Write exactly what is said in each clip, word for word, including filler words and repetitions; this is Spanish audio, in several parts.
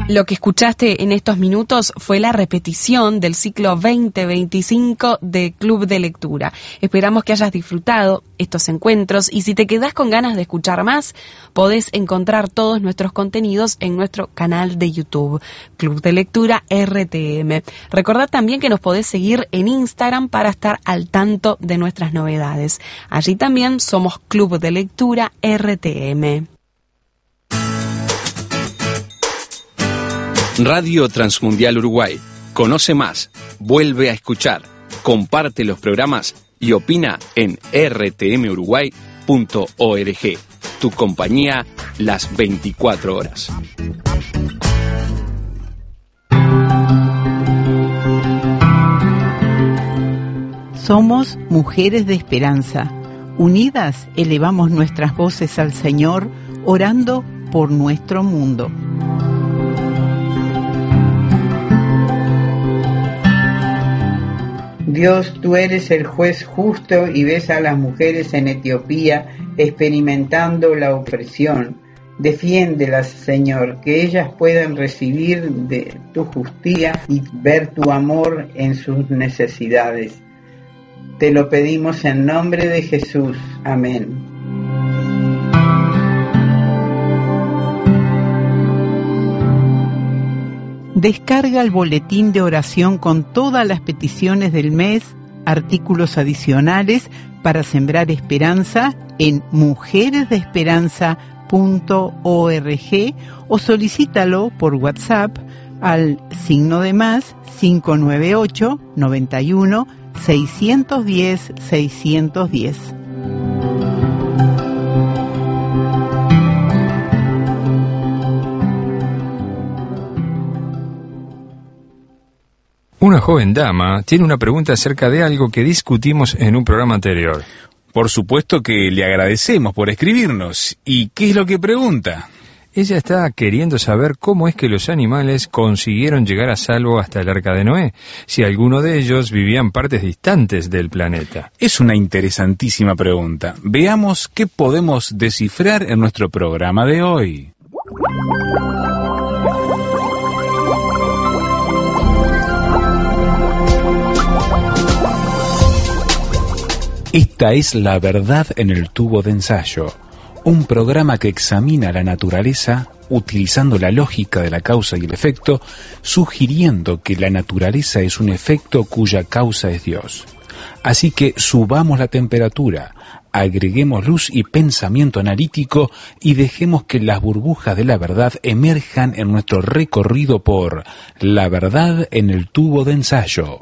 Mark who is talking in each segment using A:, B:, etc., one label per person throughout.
A: Lo que escuchaste en estos minutos fue la repetición del ciclo veinte veinticinco de Club de Lectura. Esperamos que hayas disfrutado estos encuentros y si te quedás con ganas de escuchar más, podés encontrar todos nuestros contenidos en nuestro canal de YouTube, Club de Lectura R T M. Recordad también que nos podés seguir en Instagram para estar al tanto de nuestras novedades. Allí también somos Club de Lectura R T M.
B: Radio Transmundial Uruguay. Conoce más, vuelve a escuchar, comparte los programas y opina en r t m uruguay punto org. Tu compañía las veinticuatro horas.
C: Somos mujeres de esperanza. Unidas elevamos nuestras voces al Señor, orando por nuestro mundo.
D: Dios, tú eres el juez justo y ves a las mujeres en Etiopía experimentando la opresión. Defiéndelas, Señor, que ellas puedan recibir de tu justicia y ver tu amor en sus necesidades. Te lo pedimos en nombre de Jesús. Amén.
C: Descarga el boletín de oración con todas las peticiones del mes, artículos adicionales para sembrar esperanza en mujeres de esperanza punto org o solicítalo por WhatsApp al signo de más cinco nueve ocho, noventa y uno, seiscientos diez, seiscientos diez.
E: Una joven dama tiene una pregunta acerca de algo que discutimos en un programa anterior.
F: Por supuesto que le agradecemos por escribirnos. ¿Y qué es lo que pregunta?
E: Ella está queriendo saber cómo es que los animales consiguieron llegar a salvo hasta el Arca de Noé, si alguno de ellos vivía en partes distantes del planeta.
F: Es una interesantísima pregunta. Veamos qué podemos descifrar en nuestro programa de hoy. Esta es La Verdad en el Tubo de Ensayo, un programa que examina la naturaleza utilizando la lógica de la causa y el efecto, sugiriendo que la naturaleza es un efecto cuya causa es Dios. Así que subamos la temperatura, agreguemos luz y pensamiento analítico y dejemos que las burbujas de la verdad emerjan en nuestro recorrido por La Verdad en el Tubo de Ensayo.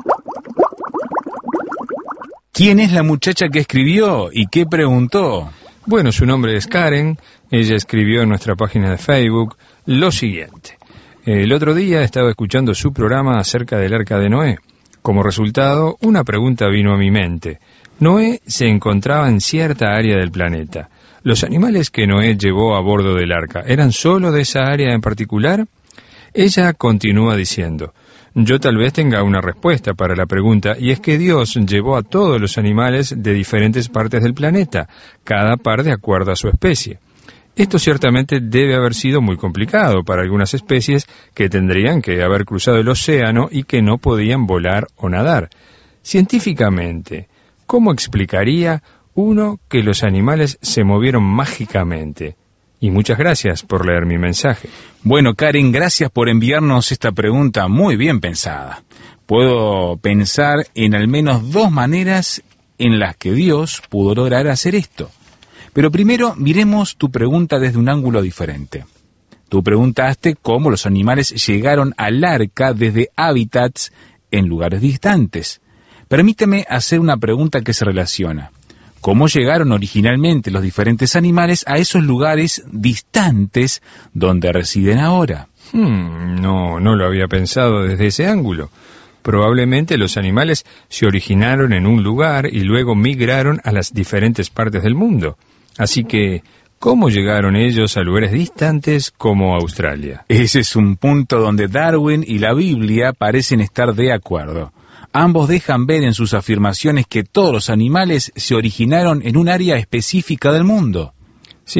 F: ¿Quién es la muchacha que escribió y qué preguntó?
E: Bueno, su nombre es Karen. Ella escribió en nuestra página de Facebook lo siguiente. El otro día estaba escuchando su programa acerca del Arca de Noé. Como resultado, una pregunta vino a mi mente. Noé se encontraba en cierta área del planeta. ¿Los animales que Noé llevó a bordo del arca eran solo de esa área en particular? Ella continúa diciendo, yo tal vez tenga una respuesta para la pregunta, y es que Dios llevó a todos los animales de diferentes partes del planeta, cada par de acuerdo a su especie. Esto ciertamente debe haber sido muy complicado para algunas especies que tendrían que haber cruzado el océano y que no podían volar o nadar. Científicamente, ¿cómo explicaría uno que los animales se movieron mágicamente? Y muchas gracias por leer mi mensaje.
F: Bueno, Karen, gracias por enviarnos esta pregunta muy bien pensada. Puedo pensar en al menos dos maneras en las que Dios pudo lograr hacer esto. Pero primero, miremos tu pregunta desde un ángulo diferente. Tú preguntaste cómo los animales llegaron al arca desde hábitats en lugares distantes. Permíteme hacer una pregunta que se relaciona. ¿Cómo llegaron originalmente los diferentes animales a esos lugares distantes donde residen ahora?
E: Hmm, no, no lo había pensado desde ese ángulo. Probablemente los animales se originaron en un lugar y luego migraron a las diferentes partes del mundo. Así que, ¿cómo llegaron ellos a lugares distantes como Australia?
F: Ese es un punto donde Darwin y la Biblia parecen estar de acuerdo. Ambos dejan ver en sus afirmaciones que todos los animales se originaron en un área específica del mundo.
E: Sí,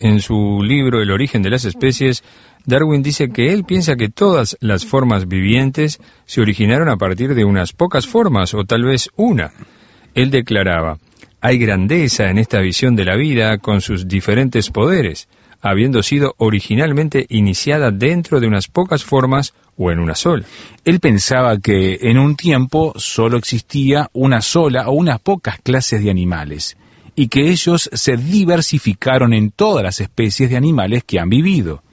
E: En su libro El origen de las especies, Darwin dice que él piensa que todas las formas vivientes se originaron a partir de unas pocas formas, o tal vez una. Él declaraba: hay grandeza en esta visión de la vida con sus diferentes poderes, habiendo sido originalmente iniciada dentro de unas pocas formas o en una sola.
F: Él pensaba que en un tiempo solo existía una sola o unas pocas clases de animales, y que ellos se diversificaron en todas las especies de animales que han vivido.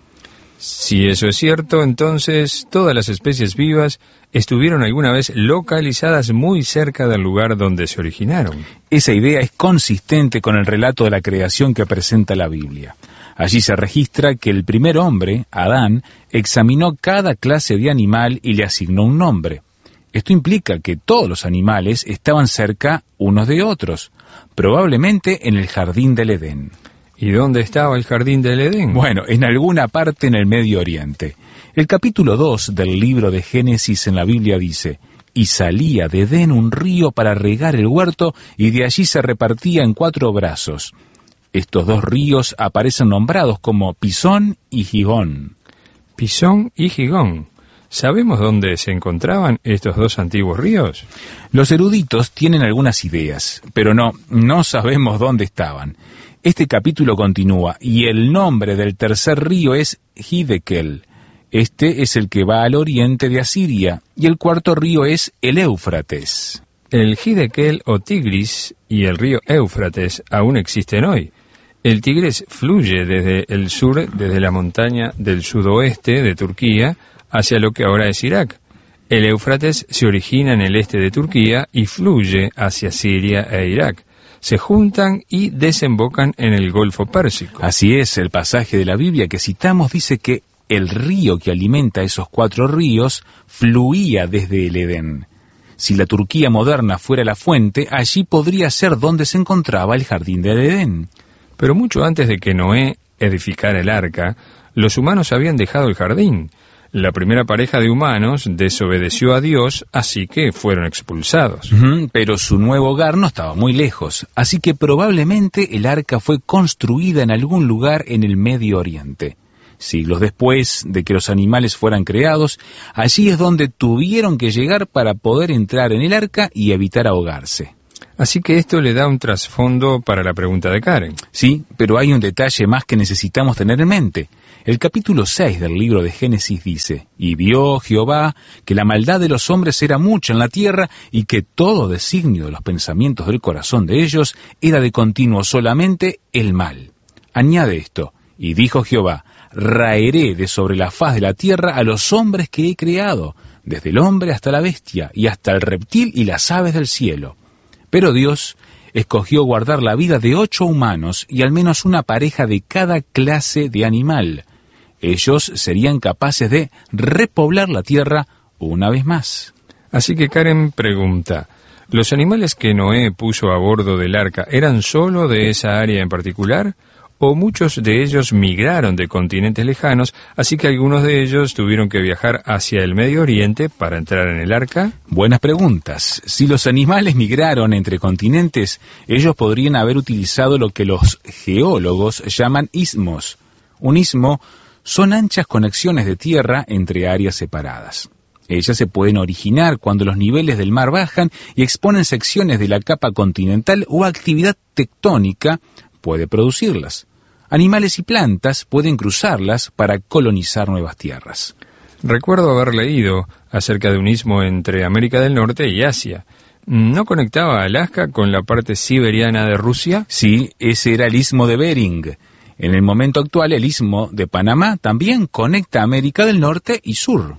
E: Si eso es cierto, entonces todas las especies vivas estuvieron alguna vez localizadas muy cerca del lugar donde se originaron.
F: Esa idea es consistente con el relato de la creación que presenta la Biblia. Allí se registra que el primer hombre, Adán, examinó cada clase de animal y le asignó un nombre. Esto implica que todos los animales estaban cerca unos de otros, probablemente en el jardín del Edén.
E: ¿Y dónde estaba el jardín del Edén?
F: Bueno, en alguna parte en el Medio Oriente. El capítulo dos del libro de Génesis en la Biblia dice: y salía de Edén un río para regar el huerto, y de allí se repartía en cuatro brazos. Estos dos ríos aparecen nombrados como Pisón y Gigón.
E: Pisón y Gigón. ¿Sabemos dónde se encontraban estos dos antiguos ríos?
F: Los eruditos tienen algunas ideas, pero no, no sabemos dónde estaban. Este capítulo continúa, y el nombre del tercer río es Hiddekel. Este es el que va al oriente de Asiria, y el cuarto río es el Éufrates.
E: El Hiddekel o Tigris y el río Éufrates aún existen hoy. El Tigris fluye desde el sur, desde la montaña del sudoeste de Turquía, hacia lo que ahora es Irak. El Éufrates se origina en el este de Turquía y fluye hacia Siria e Irak. Se juntan y desembocan en el Golfo Pérsico.
F: Así es, el pasaje de la Biblia que citamos dice que el río que alimenta esos cuatro ríos fluía desde el Edén. Si la Turquía moderna fuera la fuente, allí podría ser donde se encontraba el jardín del Edén.
E: Pero mucho antes de que Noé edificara el arca, los humanos habían dejado el jardín. La primera pareja de humanos desobedeció a Dios, así que fueron expulsados.
F: Uh-huh, pero su nuevo hogar no estaba muy lejos, así que probablemente el arca fue construida en algún lugar en el Medio Oriente. Siglos después de que los animales fueran creados, allí es donde tuvieron que llegar para poder entrar en el arca y evitar ahogarse.
E: Así que esto le da un trasfondo para la pregunta de Karen.
F: Sí, pero hay un detalle más que necesitamos tener en mente. El capítulo seis del libro de Génesis dice: y vio Jehová que la maldad de los hombres era mucha en la tierra, y que todo designio de los pensamientos del corazón de ellos era de continuo solamente el mal. Añade esto: y dijo Jehová: raeré de sobre la faz de la tierra a los hombres que he creado, desde el hombre hasta la bestia, y hasta el reptil y las aves del cielo. Pero Dios escogió guardar la vida de ocho humanos y al menos una pareja de cada clase de animal. Ellos serían capaces de repoblar la tierra una vez más.
E: Así que Karen pregunta: ¿los animales que Noé puso a bordo del arca eran solo de esa área en particular? ¿O muchos de ellos migraron de continentes lejanos, así que algunos de ellos tuvieron que viajar hacia el Medio Oriente para entrar en el arca?
F: Buenas preguntas. Si los animales migraron entre continentes, ellos podrían haber utilizado lo que los geólogos llaman istmos. Un istmo son anchas conexiones de tierra entre áreas separadas. Ellas se pueden originar cuando los niveles del mar bajan y exponen secciones de la capa continental o actividad tectónica puede producirlas. Animales y plantas pueden cruzarlas para colonizar nuevas tierras.
E: Recuerdo haber leído acerca de un istmo entre América del Norte y Asia. ¿No conectaba Alaska con la parte siberiana de Rusia?
F: Sí, ese era el istmo de Bering. En el momento actual, el istmo de Panamá también conecta América del Norte y Sur.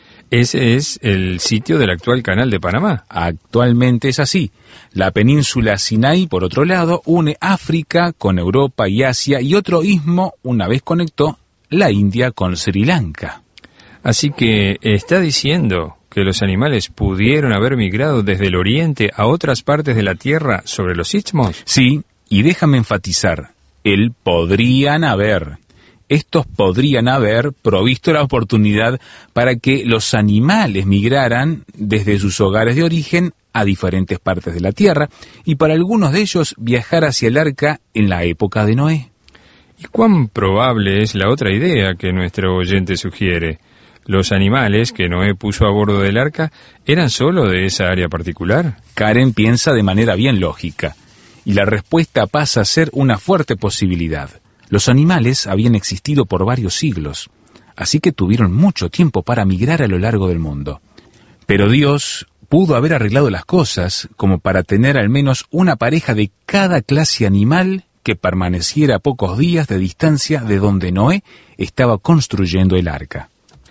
E: Ese es el sitio del actual Canal de Panamá.
F: Actualmente es así. La península Sinaí, por otro lado, une África con Europa y Asia, y otro istmo una vez conectó la India con Sri Lanka.
E: Así que está diciendo que los animales pudieron haber migrado desde el oriente a otras partes de la Tierra sobre los istmos.
F: Sí, y déjame enfatizar, el podrían haber. Estos podrían haber provisto la oportunidad para que los animales migraran desde sus hogares de origen a diferentes partes de la tierra, y para algunos de ellos viajar hacia el arca en la época de Noé.
E: ¿Y cuán probable es la otra idea que nuestro oyente sugiere? ¿Los animales que Noé puso a bordo del arca eran solo de esa área particular?
F: Karen piensa de manera bien lógica, y la respuesta pasa a ser una fuerte posibilidad. Los animales habían existido por varios siglos, así que tuvieron mucho tiempo para migrar a lo largo del mundo. Pero Dios pudo haber arreglado las cosas como para tener al menos una pareja de cada clase animal que permaneciera a pocos días de distancia de donde Noé estaba construyendo el arca.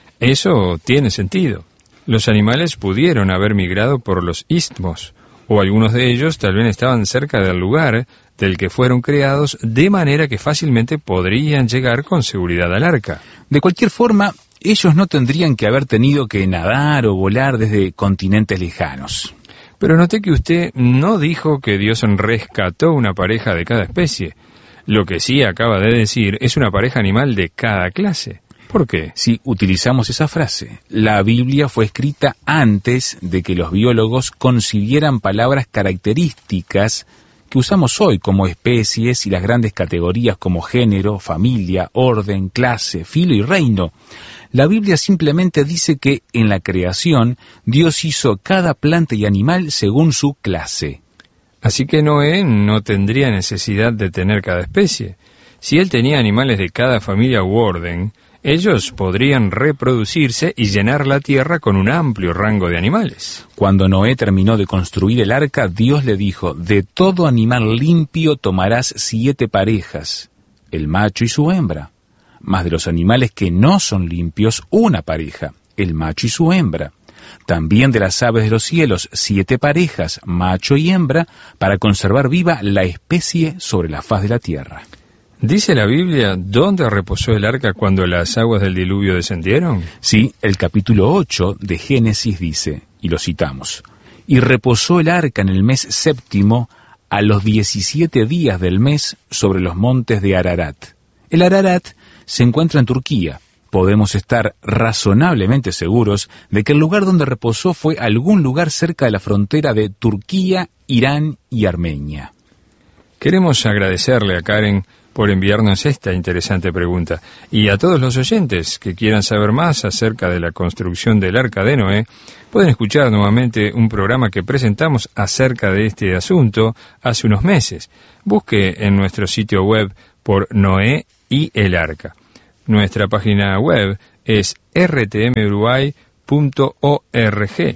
E: Eso tiene sentido. Los animales pudieron haber migrado por los istmos, o algunos de ellos tal vez estaban cerca del lugar del que fueron creados, de manera que fácilmente podrían llegar con seguridad al arca.
F: De cualquier forma, ellos no tendrían que haber tenido que nadar o volar desde continentes lejanos.
E: Pero noté que usted no dijo que Dios rescató una pareja de cada especie. Lo que sí acaba de decir es una pareja animal de cada clase. ¿Por qué?
F: Si utilizamos esa frase, la Biblia fue escrita antes de que los biólogos concibieran palabras características que usamos hoy como especies y las grandes categorías como género, familia, orden, clase, filo y reino. La Biblia simplemente dice que en la creación Dios hizo cada planta y animal según su clase.
E: Así que Noé no tendría necesidad de tener cada especie. Si él tenía animales de cada familia u orden, ellos podrían reproducirse y llenar la tierra con un amplio rango de animales.
F: Cuando Noé terminó de construir el arca, Dios le dijo: de todo animal limpio tomarás siete parejas, el macho y su hembra, mas de los animales que no son limpios, una pareja, el macho y su hembra. También de las aves de los cielos, siete parejas, macho y hembra, para conservar viva la especie sobre la faz de la tierra.
E: ¿Dice la Biblia dónde reposó el arca cuando las aguas del diluvio descendieron?
F: Sí, el capítulo ocho de Génesis dice, y lo citamos: y reposó el arca en el mes séptimo, a los diecisiete días del mes, sobre los montes de Ararat. El Ararat se encuentra en Turquía. Podemos estar razonablemente seguros de que el lugar donde reposó fue algún lugar cerca de la frontera de Turquía, Irán y Armenia.
E: Queremos agradecerle a Karen por enviarnos esta interesante pregunta, y a todos los oyentes que quieran saber más acerca de la construcción del Arca de Noé, pueden escuchar nuevamente un programa que presentamos acerca de este asunto hace unos meses. Busque en nuestro sitio web por Noé y el Arca. Nuestra página web es r t m uruguay punto org.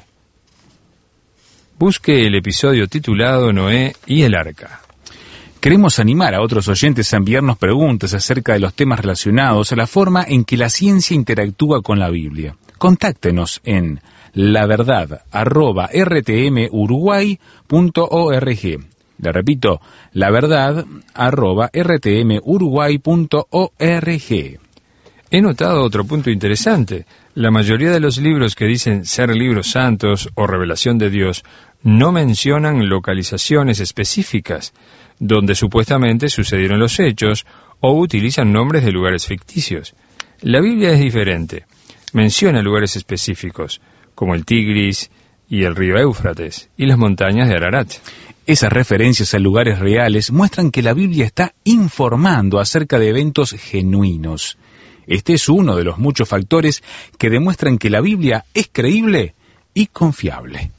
E: Busque el episodio titulado Noé y el Arca.
F: Queremos animar a otros oyentes a enviarnos preguntas acerca de los temas relacionados a la forma en que la ciencia interactúa con la Biblia. Contáctenos en la verdad arroba r t m uruguay punto org. Le repito, la verdad arroba r t m uruguay punto org.
E: He notado otro punto interesante. La mayoría de los libros que dicen ser libros santos o revelación de Dios no mencionan localizaciones específicas donde supuestamente sucedieron los hechos, o utilizan nombres de lugares ficticios. La Biblia es diferente. Menciona lugares específicos, como el Tigris y el río Éufrates, y las montañas de Ararat.
F: Esas referencias a lugares reales muestran que la Biblia está informando acerca de eventos genuinos. Este es uno de los muchos factores que demuestran que la Biblia es creíble y confiable.